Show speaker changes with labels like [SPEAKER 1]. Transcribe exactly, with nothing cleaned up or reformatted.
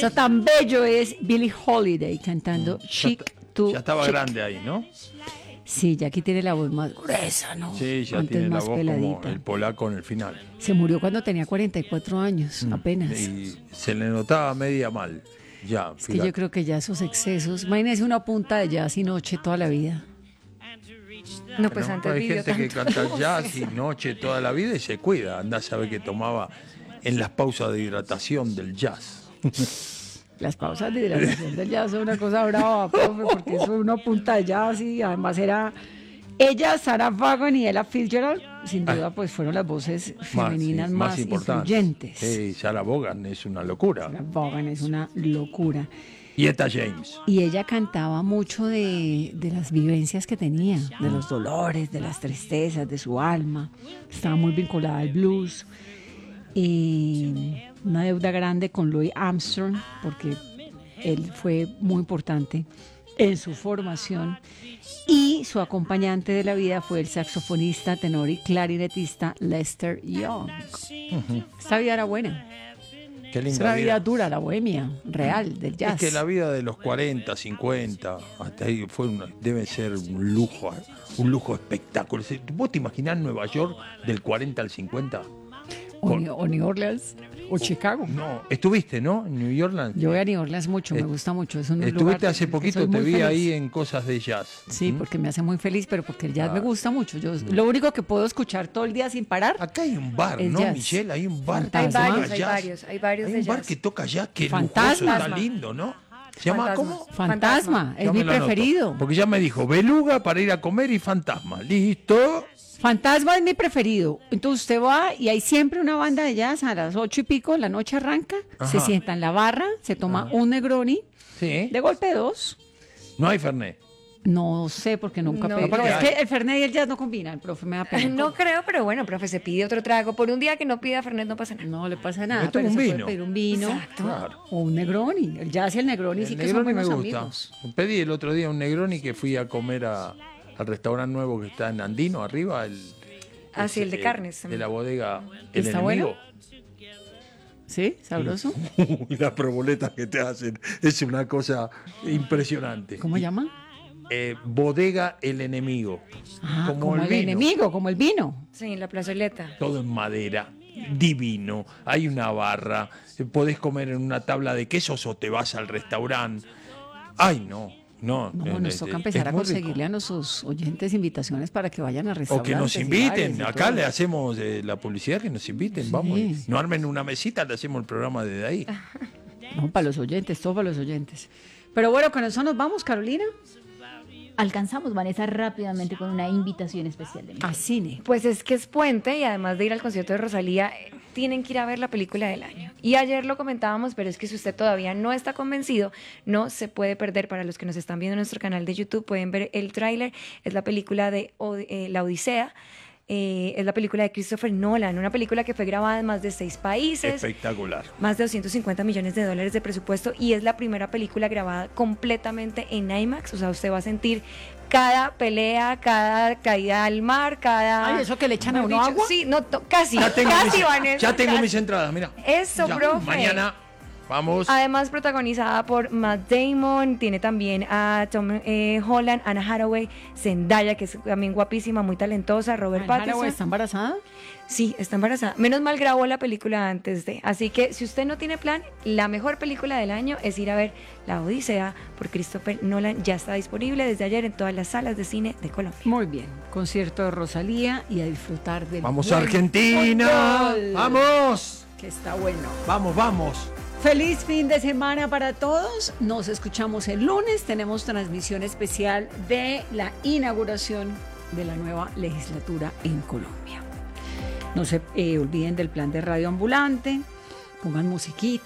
[SPEAKER 1] Eso tan bello es Billie Holiday cantando Chic to
[SPEAKER 2] Ya estaba
[SPEAKER 1] Chic.
[SPEAKER 2] grande ahí, ¿no?
[SPEAKER 1] Sí, ya aquí tiene la voz más gruesa, ¿no?
[SPEAKER 2] Sí, ya
[SPEAKER 1] Antes
[SPEAKER 2] tiene la
[SPEAKER 1] más
[SPEAKER 2] voz
[SPEAKER 1] peladita.
[SPEAKER 2] como el polaco en el final.
[SPEAKER 1] Se murió cuando tenía cuarenta y cuatro años, apenas.
[SPEAKER 2] Y se le notaba media mal. Ya,
[SPEAKER 1] Es que yo creo que ya esos excesos. Imagínese una punta de jazz y noche toda la vida.
[SPEAKER 3] No, pues
[SPEAKER 2] ¿no?
[SPEAKER 3] antes
[SPEAKER 2] Hay
[SPEAKER 3] vivió
[SPEAKER 2] gente que
[SPEAKER 3] tanto.
[SPEAKER 2] canta jazz y noche toda la vida y se cuida. Anda a saber que tomaba en las pausas de hidratación del jazz.
[SPEAKER 1] Las pausas de hidratación del jazz son una cosa brava, profe, porque eso es una punta de jazz y además era ella, Sarah Vaughan y Ella Fitzgerald, sin duda, pues fueron las voces femeninas
[SPEAKER 2] sí,
[SPEAKER 1] más,
[SPEAKER 2] importantes.
[SPEAKER 1] influyentes.
[SPEAKER 2] Sí, Sarah Vaughan es una locura.
[SPEAKER 1] Sarah Vaughan es una locura.
[SPEAKER 2] Y Etta James.
[SPEAKER 1] Y ella cantaba mucho de, de las vivencias que tenía, de los dolores, de las tristezas, de su alma. Estaba muy vinculada al blues. Y una deuda grande con Louis Armstrong, porque él fue muy importante en su formación. Y su acompañante de la vida fue el saxofonista, tenor y clarinetista Lester Young. Uh-huh. Esta vida era buena.
[SPEAKER 2] Qué linda
[SPEAKER 1] es una vida
[SPEAKER 2] vida
[SPEAKER 1] dura, la bohemia real del jazz.
[SPEAKER 2] Es que la vida de los cuarenta, cincuenta, hasta ahí fue una, debe ser un lujo, un lujo espectáculo. ¿Vos te imaginás Nueva York del cuarenta al cincuenta?
[SPEAKER 1] O, Con... o New Orleans o Chicago.
[SPEAKER 2] No, estuviste, ¿no? En New Orleans.
[SPEAKER 1] Yo voy a New Orleans mucho, me gusta mucho. Es un
[SPEAKER 2] Estuviste
[SPEAKER 1] lugar
[SPEAKER 2] hace poquito, te vi
[SPEAKER 1] feliz.
[SPEAKER 2] ahí en cosas de jazz.
[SPEAKER 1] Sí, ¿Mm? Porque me hace muy feliz, pero porque el jazz ah. me gusta mucho. Yo
[SPEAKER 2] Mm.
[SPEAKER 1] lo único que puedo escuchar todo el día sin parar.
[SPEAKER 2] Acá hay un bar, ¿no, jazz. Michelle? Hay un bar.
[SPEAKER 3] Hay varios,
[SPEAKER 2] jazz.
[SPEAKER 3] hay varios, hay varios
[SPEAKER 2] hay
[SPEAKER 3] de
[SPEAKER 2] un bar
[SPEAKER 3] jazz.
[SPEAKER 2] que toca jazz, que
[SPEAKER 1] Fantasma.
[SPEAKER 2] está lindo, ¿no? ¿Se llama
[SPEAKER 3] Fantasma.
[SPEAKER 2] cómo?
[SPEAKER 1] Fantasma,
[SPEAKER 3] Fantasma.
[SPEAKER 1] es mi preferido.
[SPEAKER 2] Anoto, porque ya me dijo Beluga para ir a comer y Fantasma. Listo.
[SPEAKER 1] Fantasma es mi preferido. Entonces usted va y hay siempre una banda de jazz a las ocho y pico, la noche arranca, Ajá. se sienta en la barra, se toma Ajá. un Negroni,
[SPEAKER 2] sí.
[SPEAKER 1] de golpe dos.
[SPEAKER 2] No hay Fernet.
[SPEAKER 1] No sé, porque nunca
[SPEAKER 3] no,
[SPEAKER 1] pedí.
[SPEAKER 3] porque
[SPEAKER 1] Es que el Fernet y el jazz no combinan, profe, me da pena.
[SPEAKER 3] No creo, pero bueno, profe, se pide otro trago. Por un día que no pida Fernet no pasa nada.
[SPEAKER 1] No le pasa nada,
[SPEAKER 2] Esto
[SPEAKER 1] pero
[SPEAKER 2] un
[SPEAKER 1] se
[SPEAKER 2] vino.
[SPEAKER 1] puede pedir un vino.
[SPEAKER 3] Exacto.
[SPEAKER 1] Claro. O un Negroni. El jazz y el Negroni
[SPEAKER 2] el
[SPEAKER 1] sí que
[SPEAKER 2] Negroni
[SPEAKER 1] son buenos
[SPEAKER 2] me gusta.
[SPEAKER 1] amigos.
[SPEAKER 2] Pedí el otro día un Negroni que fui a comer a, al restaurante nuevo que está en Andino, arriba. El,
[SPEAKER 3] Ah, sí, el de
[SPEAKER 2] eh,
[SPEAKER 3] carnes.
[SPEAKER 2] De la bodega El
[SPEAKER 1] ¿Está
[SPEAKER 2] Enemigo.
[SPEAKER 1] Bueno? ¿Sí? ¿Sabroso?
[SPEAKER 2] Y las proboletas que te hacen es una cosa impresionante.
[SPEAKER 1] ¿Cómo llama?
[SPEAKER 2] Eh, bodega El Enemigo.
[SPEAKER 1] Ah,
[SPEAKER 2] como,
[SPEAKER 1] como el,
[SPEAKER 2] el,
[SPEAKER 1] el enemigo, como el vino.
[SPEAKER 3] Sí, en la plazoleta.
[SPEAKER 2] Todo en madera, divino. Hay una barra. Podés comer en una tabla de quesos o te vas al restaurante. Ay, no. No,
[SPEAKER 1] no,
[SPEAKER 2] no,
[SPEAKER 1] nos
[SPEAKER 2] es,
[SPEAKER 1] toca empezar a conseguirle
[SPEAKER 2] rico.
[SPEAKER 1] a nuestros oyentes invitaciones para que vayan a restaurantes.
[SPEAKER 2] O que nos inviten. Acá
[SPEAKER 1] todo.
[SPEAKER 2] le hacemos eh, la publicidad, que nos inviten. Sí. Vamos. No armen una mesita, le hacemos el programa desde ahí.
[SPEAKER 1] No, para los oyentes, todo para los oyentes. Pero bueno, con eso nos vamos, Carolina.
[SPEAKER 4] Alcanzamos, Vanessa, rápidamente con una invitación especial de mi
[SPEAKER 1] a cine.
[SPEAKER 3] Pues es que es puente y además de ir al concierto de Rosalía, tienen que ir a ver la película del año. Y ayer lo comentábamos, pero es que si usted todavía no está convencido, no se puede perder. Para los que nos están viendo en nuestro canal de YouTube, pueden ver el tráiler. Es la película de eh, La Odisea. Eh, es la película de Christopher Nolan, una película que fue grabada en más de seis países.
[SPEAKER 2] Espectacular.
[SPEAKER 3] Más de doscientos cincuenta millones de dólares de presupuesto y es la primera película grabada completamente en IMAX. O sea, usted va a sentir cada pelea, cada caída al mar, cada...
[SPEAKER 1] Ay, ¿eso que le echan a uno agua?
[SPEAKER 3] Sí, no, to, casi,
[SPEAKER 2] ya tengo
[SPEAKER 3] casi,
[SPEAKER 2] mis,
[SPEAKER 3] Vanessa.
[SPEAKER 2] Ya tengo
[SPEAKER 3] casi.
[SPEAKER 2] mis entradas, mira.
[SPEAKER 3] Eso,
[SPEAKER 2] ya,
[SPEAKER 3] profe.
[SPEAKER 2] Mañana... Vamos.
[SPEAKER 3] Además protagonizada por Matt Damon, tiene también a Tom eh, Holland, Anna Hathaway, Zendaya, que es también guapísima, muy talentosa, Robert
[SPEAKER 1] Anna
[SPEAKER 3] Pattinson.
[SPEAKER 1] Hathaway está embarazada.
[SPEAKER 3] Sí, está embarazada. Menos mal grabó la película antes de. Así que si usted no tiene plan, la mejor película del año es ir a ver La Odisea por Christopher Nolan. Ya está disponible desde ayer en todas las salas de cine de Colombia.
[SPEAKER 1] Muy bien, concierto de Rosalía y a disfrutar del
[SPEAKER 2] Vamos a Argentina.
[SPEAKER 1] Fútbol.
[SPEAKER 2] Vamos.
[SPEAKER 1] Que está bueno.
[SPEAKER 2] Vamos, vamos.
[SPEAKER 1] Feliz fin de semana para todos. Nos escuchamos el lunes. Tenemos transmisión especial de la inauguración de la nueva legislatura en Colombia. No se eh, olviden del plan de radio ambulante. Pongan musiquita.